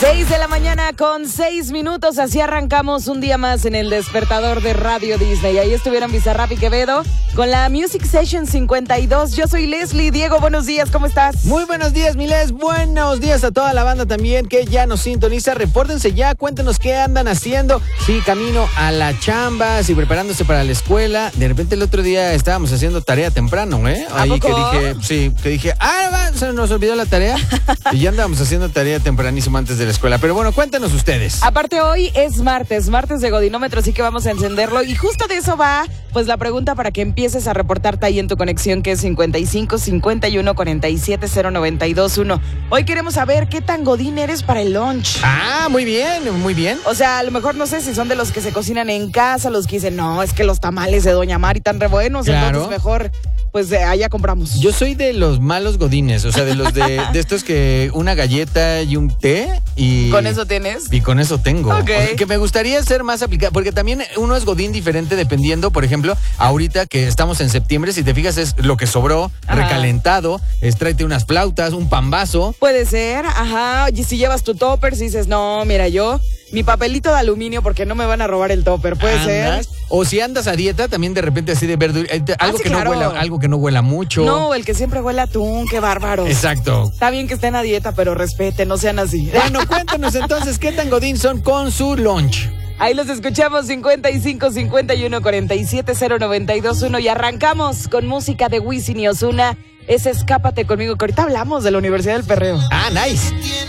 6:06 a.m, así arrancamos un día más en el despertador de Radio Disney. Ahí estuvieron Bizarrap y Quevedo con la Music Session 52. Yo soy Leslie. Diego, buenos días, ¿cómo estás? Muy buenos días, Miles. Buenos días a toda la banda también que ya nos sintoniza. Repórtense ya, cuéntenos qué andan haciendo. Sí, camino a la chamba, sí, preparándose para la escuela. De repente el otro día estábamos haciendo tarea temprano, ¿eh? ¿A Ahí poco? que dije, se nos olvidó la tarea. Y ya andábamos haciendo tarea tempranísimo antes de la escuela. Pero bueno, cuéntenos ustedes. Aparte, hoy es martes de Godinómetro, así que vamos a encenderlo. Y justo de eso va, pues, la pregunta para que empieces a reportarte ahí en tu conexión, que es 55 51 47 0921. Hoy queremos saber qué tan godín eres para el lunch. Ah, muy bien, muy bien. O sea, a lo mejor no sé si son de los que se cocinan en casa, los que dicen, no, es que los tamales de Doña Mari tan re buenos, Claro. entonces mejor, pues, allá compramos. Yo soy de los malos godines, o sea, de los de estos que una galleta y un té y... ¿Con eso tienes? Y con eso tengo. Ok. O sea, que me gustaría ser más aplicado, porque también uno es godín diferente dependiendo, por ejemplo, ahorita que estamos en septiembre, si te fijas es lo que sobró, Ajá. recalentado, tráete unas flautas, un pambazo. Puede ser, ajá. Y si llevas tu topper, si dices, no, mira, yo, mi papelito de aluminio porque no me van a robar el topper, puede Andas. ser. O si andas a dieta, también de repente así de verdura, algo sí, que claro. algo que no huela mucho. No, el que siempre huele a atún, qué bárbaro. Exacto. Está bien que estén a dieta, pero respeten, no sean así. Bueno, cuéntanos entonces qué tan godín son con su lunch. Ahí los escuchamos, 55 51 47 0921, y arrancamos con música de Wisin y Ozuna. Es Escápate conmigo, que ahorita hablamos de la Universidad del Perreo. Ah, nice.